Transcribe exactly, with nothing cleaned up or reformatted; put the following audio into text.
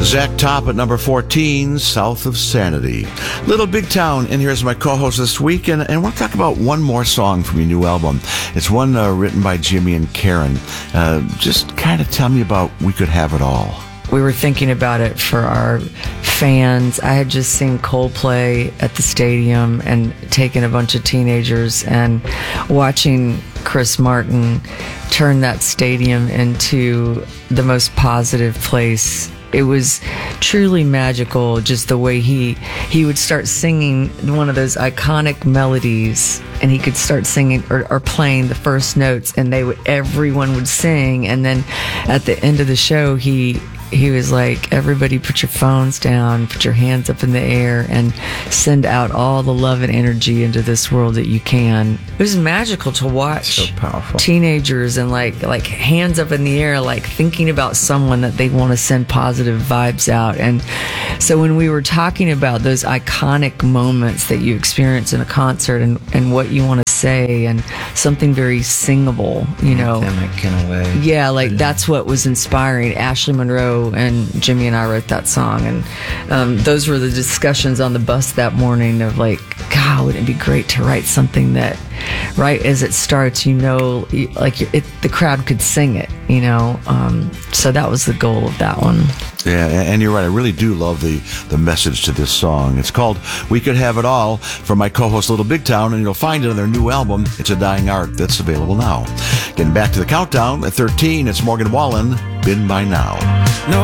Zach Top at number fourteen, South of Sanity. Little Big Town, and here's my co-host this week, and, and I want to talk about one more song from your new album. It's one uh, written by Jimmy and Karen. Uh, just kind of tell me about We Could Have It All. We were thinking about it for our fans. I had just seen Coldplay at the stadium and taken a bunch of teenagers, and watching Chris Martin turn that stadium into the most positive place. It was truly magical, just the way he he would start singing one of those iconic melodies, and he could start singing or, or playing the first notes, and they would everyone would sing, and then at the end of the show he he was like, everybody put your phones down, put your hands up in the air, and send out all the love and energy into this world that you can. It was magical to watch. So powerful. Teenagers and like like hands up in the air, like thinking about someone that they want to send positive vibes out. And so when we were talking about those iconic moments that you experience in a concert, and, and what you want to say, and something very singable, you know. Anthemic in a way. Yeah, like yeah. That's what was inspiring. Ashley Monroe and Jimmy and I wrote that song, and um, those were the discussions on the bus that morning of like, God, wouldn't it be great to write something that right as it starts, you know, like it, the crowd could sing it, you know. Um, so that was the goal of that one. Yeah, and you're right. I really do love the, the message to this song. It's called We Could Have It All, from my co-host Little Big Town, and you'll find it on their new album, It's a Dying Art, that's available now. Getting back to the countdown, at thirteen, it's Morgan Wallen, Been By Now. No,